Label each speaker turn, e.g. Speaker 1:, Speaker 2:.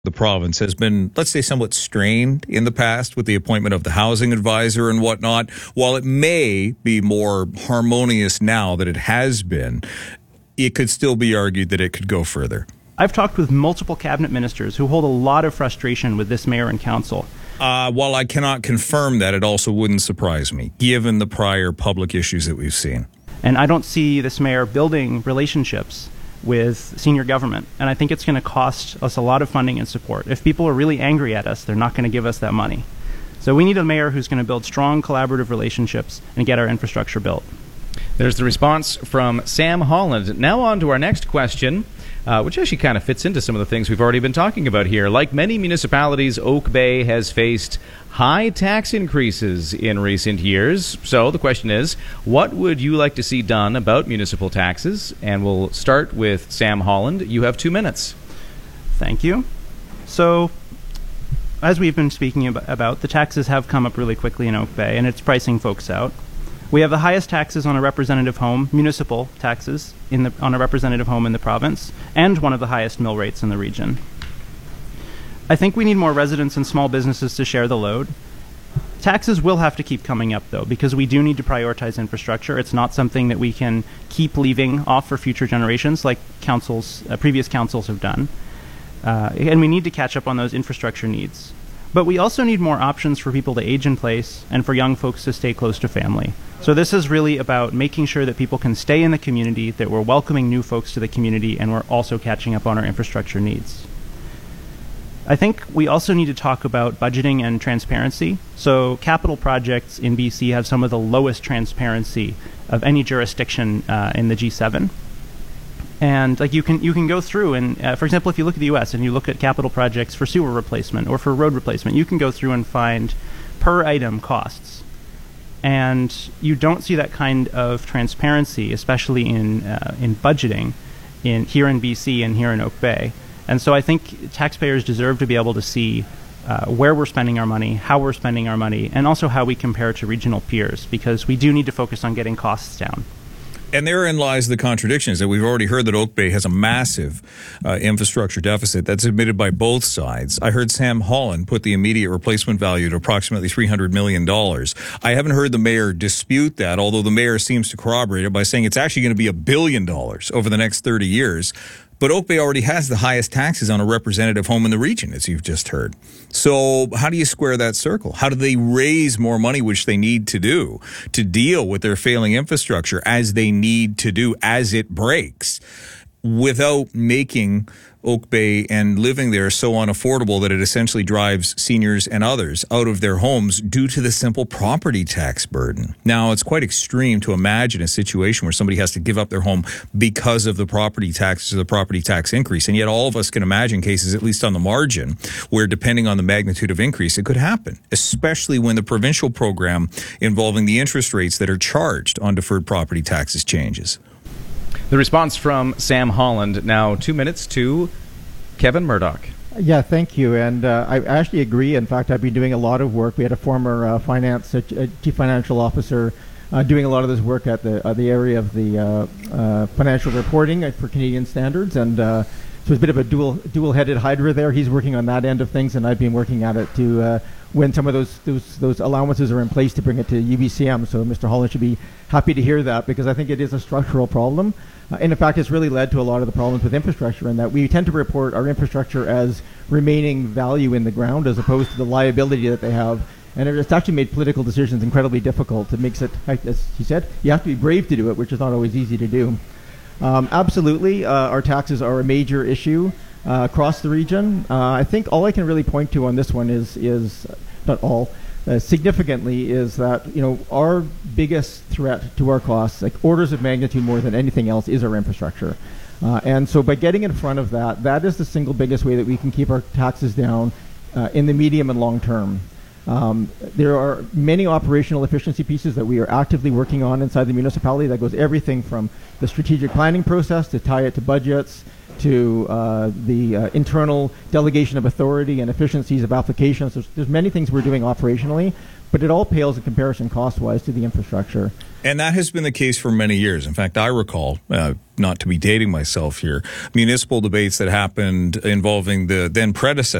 Speaker 1: The province has been, let's say, somewhat strained in the past with the appointment of the housing advisor and whatnot. While it may be more harmonious now than it has been, it could still be argued that it could go further.
Speaker 2: I've talked with multiple cabinet ministers who hold a lot of frustration with this mayor and council.
Speaker 1: While I cannot confirm that, it also wouldn't surprise me, given the prior public issues that we've seen.
Speaker 2: And I don't see this mayor building relationships with senior government. And I think it's going to cost us a lot of funding and support. If people are really angry at us, they're not going to give us that money. So we need a mayor who's going to build strong collaborative relationships and get our infrastructure built.
Speaker 3: There's the response from Sam Holland. Now on to our next question, which actually kind of fits into some of the things we've already been talking about here. Like many municipalities, Oak Bay has faced high tax increases in recent years. So the question is, what would you like to see done about municipal taxes? And we'll start with Sam Holland. You have 2 minutes.
Speaker 2: Thank you. So, as we've been speaking about, the taxes have come up really quickly in Oak Bay, and it's pricing folks out. We have the highest taxes on a representative home, municipal taxes, on a representative home in the province, and one of the highest mill rates in the region. I think we need more residents and small businesses to share the load. Taxes will have to keep coming up, though, because we do need to prioritize infrastructure. It's not something that we can keep leaving off for future generations like previous councils have done. And we need to catch up on those infrastructure needs. But we also need more options for people to age in place and for young folks to stay close to family. So this is really about making sure that people can stay in the community, that we're welcoming new folks to the community, and we're also catching up on our infrastructure needs. I think we also need to talk about budgeting and transparency. So capital projects in BC have some of the lowest transparency of any jurisdiction in the G7. And like you can go through and, for example, if you look at the U.S. and you look at capital projects for sewer replacement or for road replacement, you can go through and find per item costs. And you don't see that kind of transparency, especially in budgeting, here in BC and here in Oak Bay. And so I think taxpayers deserve to be able to see where we're spending our money, how we're spending our money, and also how we compare to regional peers, because we do need to focus on getting costs down.
Speaker 1: And therein lies the contradiction, is that we've already heard that Oak Bay has a massive infrastructure deficit that's admitted by both sides. I heard Sam Holland put the immediate replacement value to approximately $300 million. I haven't heard the mayor dispute that, although the mayor seems to corroborate it by saying it's actually going to be $1 billion over the next 30 years. But Oak Bay already has the highest taxes on a representative home in the region, as you've just heard. So how do you square that circle? How do they raise more money, which they need to do, to deal with their failing infrastructure as they need to do as it breaks, without making Oak Bay and living there so unaffordable that it essentially drives seniors and others out of their homes due to the simple property tax burden? Now, it's quite extreme to imagine a situation where somebody has to give up their home because of the property taxes or the property tax increase. And yet all of us can imagine cases, at least on the margin, where depending on the magnitude of increase, it could happen, especially when the provincial program involving the interest rates that are charged on deferred property taxes changes.
Speaker 3: The response from Sam Holland. Now 2 minutes to Kevin Murdoch.
Speaker 4: Yeah, thank you. And I actually agree. In fact, I've been doing a lot of work. We had a former chief financial officer doing a lot of this work at the area of the financial reporting for Canadian standards. And so it's a bit of a dual-headed hydra there. He's working on that end of things, and I've been working at it to when some of those allowances are in place to bring it to UBCM. So Mr. Holland should be happy to hear that, because I think it is a structural problem. And in fact, it's really led to a lot of the problems with infrastructure, in that we tend to report our infrastructure as remaining value in the ground as opposed to the liability that they have. And it's actually made political decisions incredibly difficult. It makes it, as he said, you have to be brave to do it, which is not always easy to do. Absolutely, our taxes are a major issue across the region. I think all I can really point to on this one is not all, significantly, is that our biggest threat to our costs, like orders of magnitude more than anything else, is our infrastructure. And so by getting in front of that, that is the single biggest way that we can keep our taxes down in the medium and long term. There are many operational efficiency pieces that we are actively working on inside the municipality. That goes everything from the strategic planning process to tie it to budgets, to the internal delegation of authority and efficiencies of applications. There's many things we're doing operationally, but it all pales in comparison cost-wise to the infrastructure.
Speaker 1: And that has been the case for many years. In fact, I recall, not to be dating myself here, municipal debates that happened involving the then predecessor